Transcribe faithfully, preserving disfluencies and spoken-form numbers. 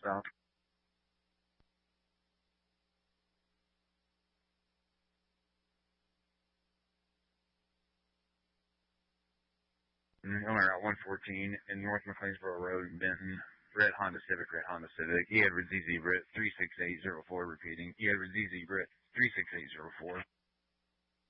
south. Mm, I'm at one fourteen in North McLeansboro Road in Benton. Red Honda Civic, red Honda Civic. E Edward Z Z Brit three six eight zero four repeating. E Edward Z Z Brit three six eight zero four.